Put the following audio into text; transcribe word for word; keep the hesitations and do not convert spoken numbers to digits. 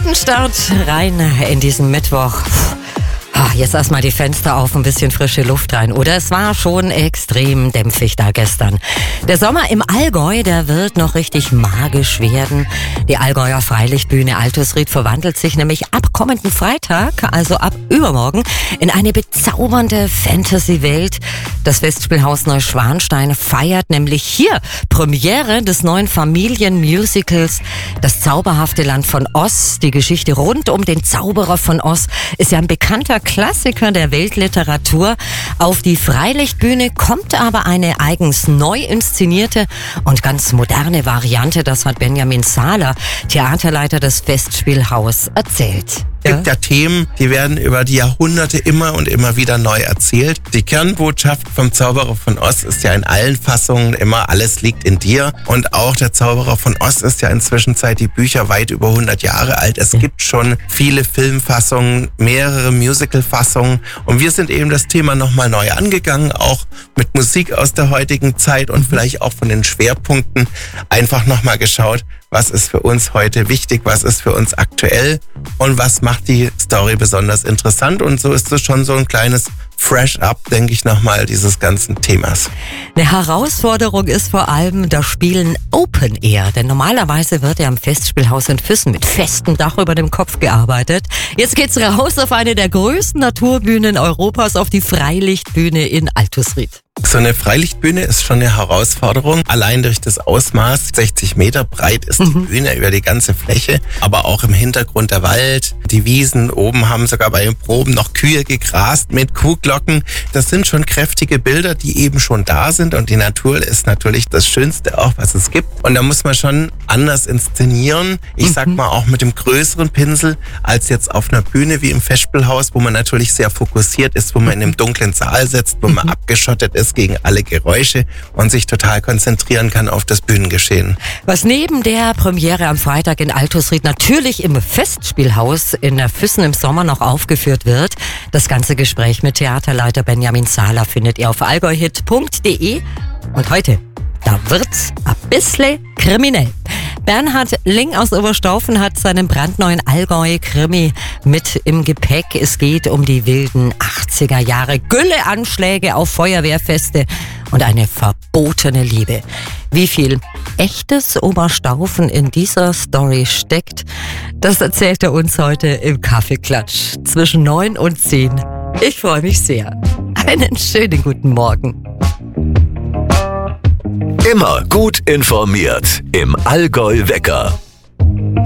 Guten Start rein in diesen Mittwoch. Ach, jetzt erstmal die Fenster auf, ein bisschen frische Luft rein, oder? Es war schon extrem dämpfig da gestern. Der Sommer im Allgäu, der wird noch richtig magisch werden. Die Allgäuer Freilichtbühne Altusried verwandelt sich nämlich ab kommenden Freitag, also ab übermorgen, in eine bezaubernde Fantasy-Welt. Das Festspielhaus Neuschwanstein feiert nämlich hier Premiere des neuen Familienmusicals Das zauberhafte Land von Oz. Die Geschichte rund um den Zauberer von Oz ist ja ein bekannter Klassiker der Weltliteratur. Auf die Freilichtbühne kommt aber eine eigens neu inszenierte und ganz moderne Variante. Das hat Benjamin Sahler, Theaterleiter des Festspielhaus, erzählt. Es gibt ja Themen, die werden über die Jahrhunderte immer und immer wieder neu erzählt. Die Kernbotschaft vom Zauberer von Oz ist ja in allen Fassungen immer, alles liegt in dir. Und auch der Zauberer von Oz ist ja inzwischen Zeit die Bücher weit über hundert Jahre alt. Es gibt schon viele Filmfassungen, mehrere Musicalfassungen. Und wir sind eben das Thema nochmal neu angegangen, auch mit Musik aus der heutigen Zeit und vielleicht auch von den Schwerpunkten einfach nochmal geschaut, was ist für uns heute wichtig, was ist für uns aktuell und was macht die Story besonders interessant. Und so ist es schon so ein kleines Fresh-Up, denke ich, nochmal dieses ganzen Themas. Eine Herausforderung ist vor allem das Spielen Open Air, denn normalerweise wird ja am Festspielhaus in Füssen mit festem Dach über dem Kopf gearbeitet. Jetzt geht's raus auf eine der größten Naturbühnen Europas, auf die Freilichtbühne in Altusried. So eine Freilichtbühne ist schon eine Herausforderung. Allein durch das Ausmaß, sechzig Meter breit ist die mhm. Bühne über die ganze Fläche, aber auch im Hintergrund der Wald, die Wiesen, oben haben sogar bei den Proben noch Kühe gegrast mit Kuhglocken. Das sind schon kräftige Bilder, die eben schon da sind und die Natur ist natürlich das Schönste auch, was es gibt. Und da muss man schon anders inszenieren. Ich mhm. sag mal auch mit dem größeren Pinsel als jetzt auf einer Bühne wie im Festspielhaus, wo man natürlich sehr fokussiert ist, wo man in einem dunklen Saal sitzt, wo man mhm. abgeschottet ist gegen alle Geräusche und sich total konzentrieren kann auf das Bühnengeschehen. Was neben der Premiere am Freitag in Altusried natürlich im Festspielhaus in der Füssen im Sommer noch aufgeführt wird, das ganze Gespräch mit Theaterleiter Benjamin Sahler findet ihr auf allgäuhit punkt de. Und heute, da wird's ein bisschen kriminell. Bernhard Ling aus Oberstaufen hat seinen brandneuen Allgäu-Krimi mit im Gepäck. Es geht um die wilden achtziger Jahre, Gülleanschläge auf Feuerwehrfeste und eine verbotene Liebe. Wie viel echtes Oberstaufen in dieser Story steckt, das erzählt er uns heute im Kaffeeklatsch zwischen neun und zehn. Ich freue mich sehr. Einen schönen guten Morgen. Immer gut informiert im Allgäu Wecker.